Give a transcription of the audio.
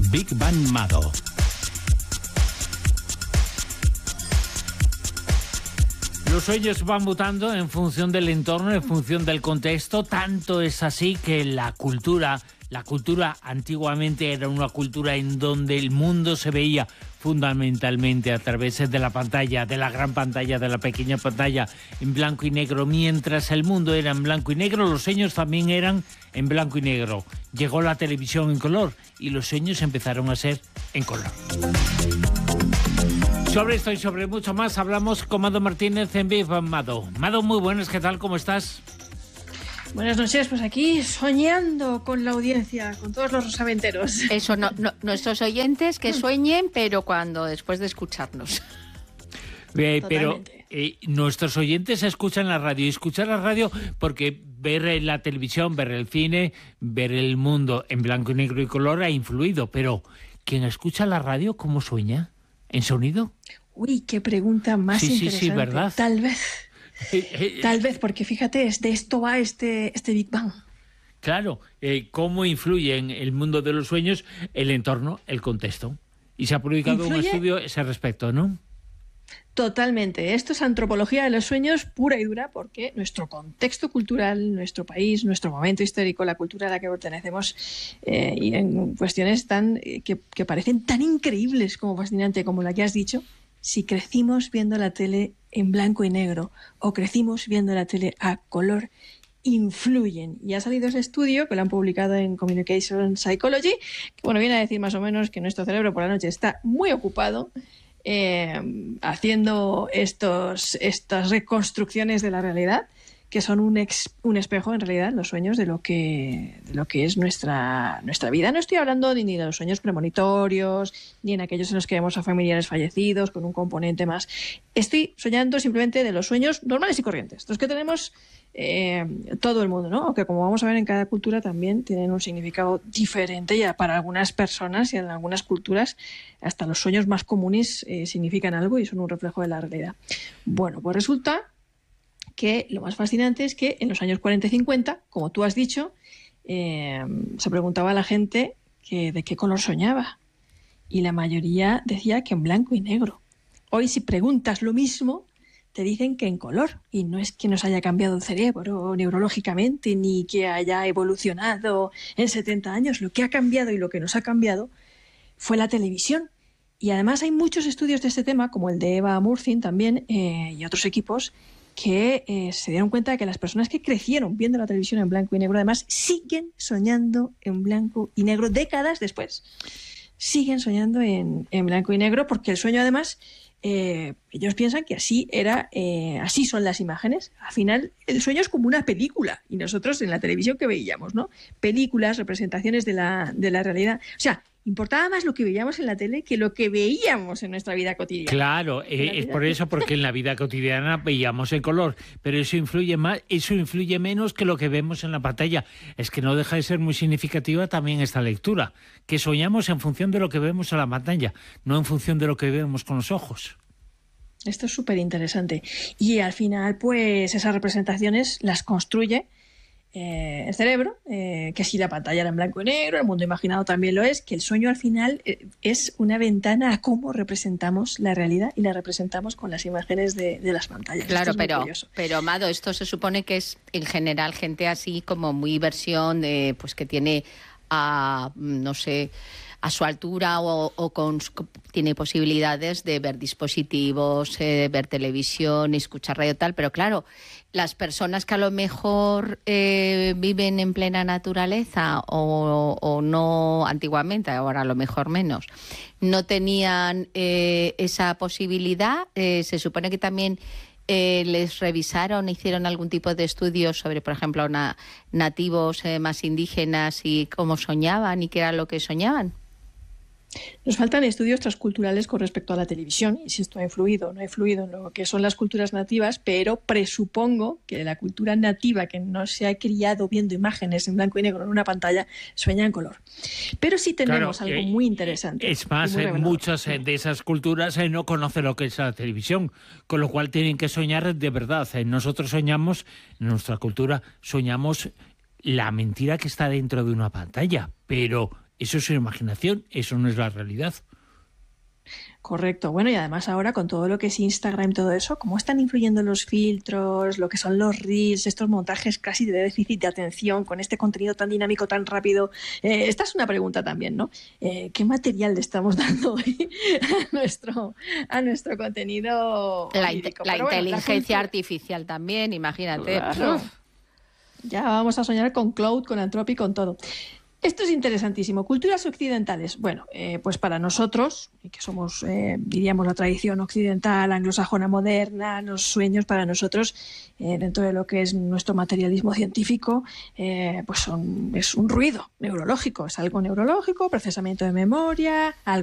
Big Bang Mado. Los sueños van mutando en función del entorno, en función del contexto. Tanto es así que la cultura antiguamente era una cultura en donde el mundo se veía fundamentalmente a través de la pantalla, de la gran pantalla, de la pequeña pantalla, en blanco y negro. Mientras el mundo era en blanco y negro, los sueños también eran en blanco y negro. Llegó la televisión en color y los sueños empezaron a ser en color. Sobre esto y sobre mucho más hablamos con Mado Martínez en Big Bang Mado. Mado, muy buenas, ¿qué tal? ¿Cómo estás? Buenas noches, pues aquí soñando con la audiencia, con todos los rosaventeros. Eso, nuestros oyentes que sueñen, pero después de escucharnos. Pero nuestros oyentes escuchan la radio, y escuchar la radio porque ver la televisión, ver el cine, ver el mundo en blanco y negro y color ha influido, pero quien escucha la radio, ¿cómo sueña? ¿En sonido? Uy, qué pregunta más interesante. Sí, ¿verdad? Tal vez, porque fíjate, de esto va este Big Bang. Claro, cómo influye en el mundo de los sueños el entorno, el contexto. Y se ha publicado un estudio a ese respecto, ¿no? Totalmente. Esto es antropología de los sueños pura y dura, porque nuestro contexto cultural, nuestro país, nuestro momento histórico, la cultura a la que pertenecemos, y en cuestiones que parecen tan increíbles como fascinante como la que has dicho, si crecimos viendo la tele en blanco y negro o crecimos viendo la tele a color, influyen. Y ha salido ese estudio que lo han publicado en Communication Psychology, que viene a decir más o menos que nuestro cerebro por la noche está muy ocupado haciendo estas reconstrucciones de la realidad, que son un espejo, en realidad, los sueños de lo que es nuestra vida. No estoy hablando ni de los sueños premonitorios, ni en aquellos en los que vemos a familiares fallecidos, con un componente más. Estoy soñando simplemente de los sueños normales y corrientes, los que tenemos todo el mundo, ¿no? Aunque, como vamos a ver, en cada cultura también tienen un significado diferente, ya para algunas personas y en algunas culturas hasta los sueños más comunes significan algo y son un reflejo de la realidad. Bueno, pues resulta que lo más fascinante es que en los años 40 y 50, como tú has dicho, se preguntaba a la gente de qué color soñaba, y la mayoría decía que en blanco y negro. Hoy, si preguntas lo mismo, te dicen que en color, y no es que nos haya cambiado el cerebro neurológicamente ni que haya evolucionado en 70 años. Lo que ha cambiado y lo que nos ha cambiado fue la televisión. Y además hay muchos estudios de este tema, como el de Eva Murthin también, y otros equipos, que se dieron cuenta de que las personas que crecieron viendo la televisión en blanco y negro, además, siguen soñando en blanco y negro décadas después. Siguen soñando en blanco y negro, porque el sueño, además, ellos piensan que así son las imágenes. Al final, el sueño es como una película, y nosotros en la televisión, que veíamos, ¿no? Películas, representaciones de la realidad. O sea, importaba más lo que veíamos en la tele que lo que veíamos en nuestra vida cotidiana. Claro, es por eso, porque en la vida cotidiana veíamos en color, pero eso influye menos que lo que vemos en la pantalla. Es que no deja de ser muy significativa también esta lectura, que soñamos en función de lo que vemos en la pantalla, no en función de lo que vemos con los ojos. Esto es súper interesante. Y al final, pues esas representaciones las construye el cerebro, que si la pantalla era en blanco y negro, el mundo imaginado también lo es, que el sueño al final es una ventana a cómo representamos la realidad, y la representamos con las imágenes de las pantallas. Claro, pero Amado, esto se supone que es en general gente así como muy versión de, pues, que tiene no sé, a su altura tiene posibilidades de ver dispositivos, ver televisión, escuchar radio, tal, pero claro, las personas que a lo mejor viven en plena naturaleza o no antiguamente, ahora a lo mejor menos, no tenían esa posibilidad, se supone que también les revisaron, hicieron algún tipo de estudios sobre, por ejemplo, nativos más indígenas y cómo soñaban y qué era lo que soñaban. Nos faltan estudios transculturales con respecto a la televisión, y si esto ha influido o no ha influido en lo que son las culturas nativas, pero presupongo que la cultura nativa, que no se ha criado viendo imágenes en blanco y negro en una pantalla, sueña en color. Pero sí tenemos algo muy interesante. Es más, muchas de esas culturas no conocen lo que es la televisión, con lo cual tienen que soñar de verdad. Nosotros soñamos, en nuestra cultura, soñamos la mentira que está dentro de una pantalla, pero Eso es imaginación, eso no es la realidad. Correcto. Bueno, y además ahora con todo lo que es Instagram y todo eso, ¿cómo están influyendo los filtros, lo que son los reels, estos montajes casi de déficit de atención con este contenido tan dinámico, tan rápido? Esta es una pregunta también, ¿no? ¿Qué material le estamos dando hoy a nuestro contenido? La Bueno, inteligencia artificial también, imagínate. Claro. Ya vamos a soñar con Cloud, con Anthropic, con todo. Esto es interesantísimo. Culturas occidentales. Bueno, pues para nosotros, que somos, diríamos, la tradición occidental, anglosajona moderna, los sueños para nosotros, dentro de lo que es nuestro materialismo científico, pues es un ruido neurológico, es algo neurológico, procesamiento de memoria, algo